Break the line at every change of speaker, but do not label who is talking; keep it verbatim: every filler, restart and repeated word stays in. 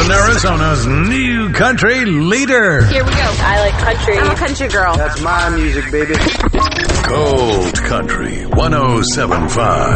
Tucson, Arizona's new country leader.
Here we go.
I like country.
I'm a country girl.
That's my music, baby.
Gold Country one oh seven point five.